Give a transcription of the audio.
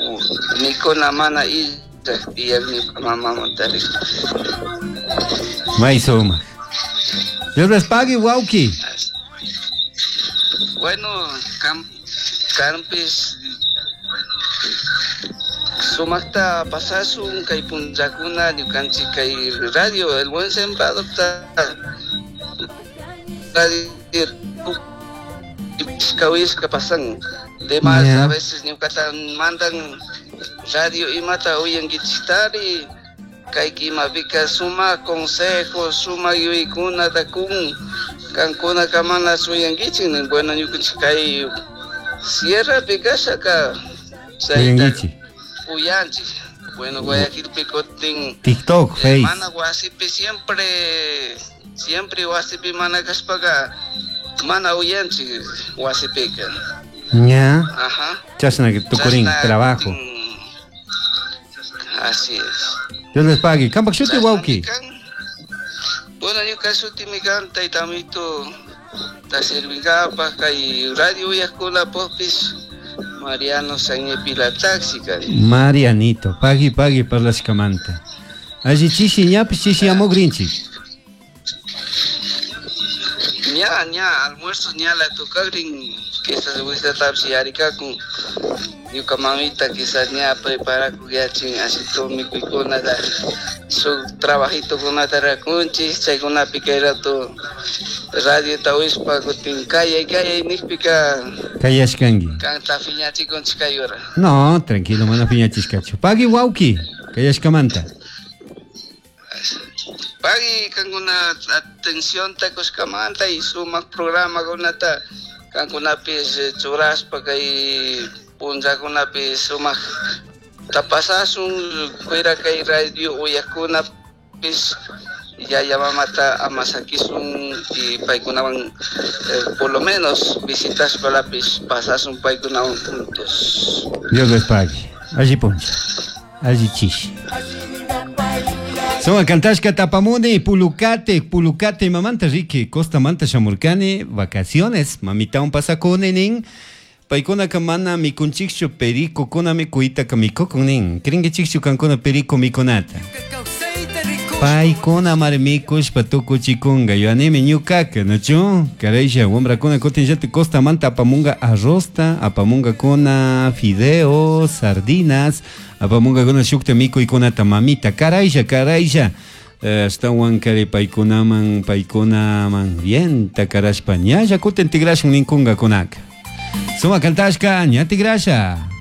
Mikuna mana y mi mamá montarik. Maizoma. Dios les pague, Wauki. Bueno, campis sumasta pasasun kay punjakuna nyukanchi kay radio el buen sembrado radio kawis kapasan demás a veces nyukatan mandan radio imata uyan gichitari kay kimabika suma consejos suma yuikuna takun kankuna kamana suyan gichin bueno nyukanchi kay sierra picasa ka Uyangichi. Uyanchi. Bueno, Guayaquil Picotín. TikTok, Face. Mana Guasipi siempre Guasipi mana Gaspaga. Mana Uyanchi Guasipica. Ya. Ajá. Chasna que tu corín, trabajo. Así es. Dios les pague. Campak Shuti Wauki. Bueno, yo caso timigan taitamito ta servigapa kay radio y escuela popis. Mariano Sañe Pila Taxi, Marianito, pague para las camantas. Allí chichi ñapis chichi amo grinchi. Ña, almuerzo ña la tocagrin, que se gusta tapsi arica con yuca mamita quizás ña prepara cugiachin así todo mi picona da su trabajito con una terracunchi, con una piquera to radio tawispa con kaya nipica. Kayashkangi. Canta fiñachi con chicayora. No, tranquilo, mano fiñachiscacho. Pague Wauki, Kayashkamanta. Pagi con una atención tacos camanta y suma programa con una con una pieza churraspa que punja con una pieza suma tapasas un fuera que radio o ya con una pieza ya llama mata a masakisun y paikunaban por lo menos visitas para la pieza pasas un paikunaban juntos. Dios les pague. Allí poncha. Allí chichi. Son a Cantashka Tapamune, Pulucate, mamanta rique, Costa Manta Chamurcane, vacaciones, mamita un pasaconen, paikona kamana mi conchicho perico con mi cuita kamiko conen, kringe chicho cancona perico mi conata. Paikona marmicos patuco chikunga, yo anime new caca, no chu, careja, wombra cona cotinjate Costa Manta apamunga arrosta, apamunga cona fideos, sardinas, apamunga cona shukta mico y conata mamita, caraija. Hasta huancare paikonaman bien takarashpa ña ya kuten tigrashun ninkunga konaka. Suma kantashka ña tigrasha.